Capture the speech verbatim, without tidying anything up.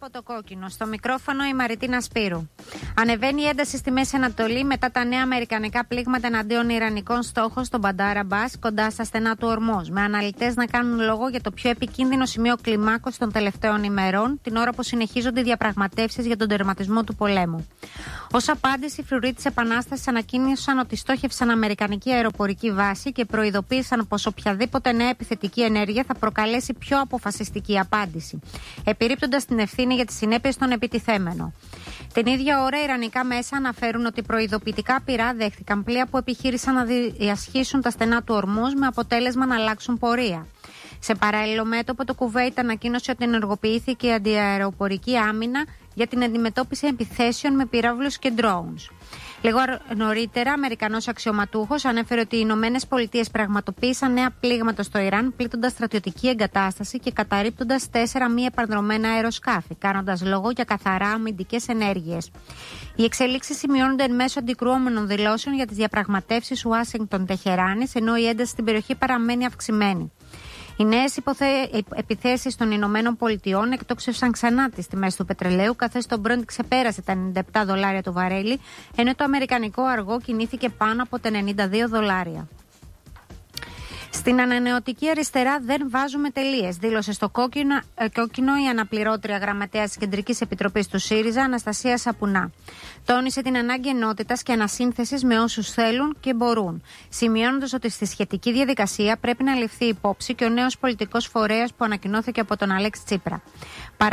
από το κόκκινο. Στο μικρόφωνο η Μαριτίνα Σπύρου. Ανεβαίνει η ένταση στη Μέση Ανατολή μετά τα νέα αμερικανικά πλήγματα εναντίον ιρανικών στόχων στον Μπαντάρ Αμπάς, κοντά στα στενά του Ορμούζ. Με αναλυτές να κάνουν λόγο για το πιο επικίνδυνο σημείο κλιμάκωσης των τελευταίων ημερών, την ώρα που συνεχίζονται οι διαπραγματεύσεις για τον τερματισμό του πολέμου. Ως απάντηση, οι φρουροί της Επανάστασης ανακοίνωσαν ότι στόχευσαν αμερικανική αεροπορική βάση και προειδοποίησαν πως οποιαδήποτε νέα επιθετική ενέργεια θα προκαλέσει πιο αποφασιστική απάντηση, επιρρύπτοντας την ευθύνη για τις συνέπειες των επιτιθέμενων. Την ίδια ώρα, ιρανικά μέσα αναφέρουν ότι προειδοποιητικά πυρά δέχτηκαν πλοία που επιχείρησαν να διασχίσουν τα στενά του Ορμούζ με αποτέλεσμα να αλλάξουν πορεία. Σε παράλληλο μέτωπο, το Κουβέιτ ανακοίνωσε ότι ενεργοποιήθηκε η αντιαεροπορική άμυνα για την αντιμετώπιση επιθέσεων με πυράβλους και drones. Λίγο νωρίτερα, Αμερικανός αξιωματούχος ανέφερε ότι οι Ηνωμένες Πολιτείες πραγματοποίησαν νέα πλήγματα στο Ιράν, πλήττοντας στρατιωτική εγκατάσταση και καταρρίπτοντας τέσσερα μη επανδρομένα αεροσκάφη, κάνοντας λόγο για καθαρά αμυντικές ενέργειες. Οι εξελίξεις σημειώνονται εν μέσω αντικρουόμενων δηλώσεων για τις διαπραγματεύσεις Ουάσιγκτον-Τεχεράνης, ενώ η ένταση στην περιοχή παραμένει αυξημένη. Οι νέες υποθε... επιθέσεις των Ηνωμένων Πολιτειών εκτόξευσαν ξανά τις τιμές του πετρελαίου, καθώς το Brent ξεπέρασε τα ενενήντα επτά δολάρια το βαρέλι, ενώ το αμερικανικό αργό κινήθηκε πάνω από τα ενενήντα δύο δολάρια. Στην ανανεωτική αριστερά δεν βάζουμε τελείες, δήλωσε στο κόκκινο, ε, κόκκινο η αναπληρώτρια γραμματέα της Κεντρικής Επιτροπής του ΣΥΡΙΖΑ, Αναστασία Σαπουνά. Τόνισε την ανάγκη ενότητας και ανασύνθεσης με όσους θέλουν και μπορούν, σημειώνοντας ότι στη σχετική διαδικασία πρέπει να ληφθεί υπόψη και ο νέος πολιτικός φορέας που ανακοινώθηκε από τον Αλέξη Τσίπρα.